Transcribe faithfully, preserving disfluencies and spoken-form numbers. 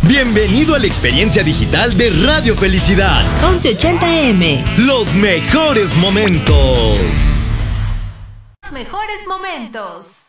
Bienvenido a la experiencia digital de Radio Felicidad. once ochenta eme. Los mejores momentos. Los mejores momentos.